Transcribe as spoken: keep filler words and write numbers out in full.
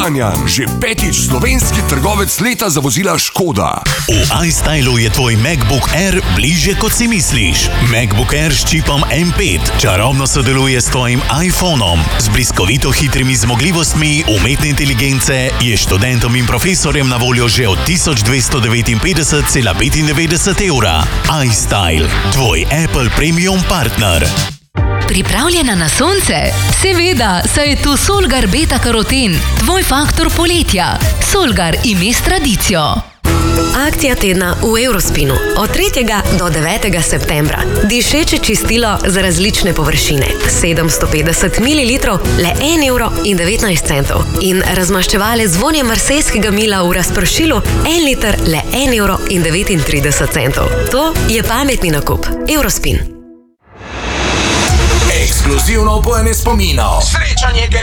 Kranjan, že petič slovenski trgovec leta za vozila Škoda. V iStylu je tvoj MacBook Air bližje, kot si misliš. MacBook Air s čipom M pet čarobno sodeluje s tvojim iPhonom. Z bliskovito hitrimi zmogljivostmi umetne inteligence je študentom in profesorjem na voljo že od tisoč dvesto devetinpetdeset cela petindevetdeset evra. iStyle, tvoj Apple Premium partner. Pripravljena na sonce? Seveda, saj je tu Solgar Beta Karoten, tvoj faktor poletja. Solgar ime s tradicijo. Akcija tedna v Eurospinu od tretjega do devetega septembra. Dišeče čistilo za različne površine. sedemsto petdeset mililitrov, le en evro in devetnajst centov. In razmaščevalec z vonjem marsejskega mila v razpršilu, en liter, le en evro in devetintrideset centov. To je pametni nakup. Eurospin. Ekskluzivno upojanje spominov. Srečanje